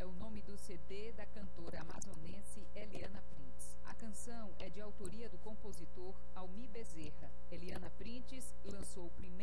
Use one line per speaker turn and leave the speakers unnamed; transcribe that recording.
é o nome do CD da cantora amazonense Eliana Printes. A canção é de autoria do compositor Almir Bezerra. Eliana Printes lançou o primeiro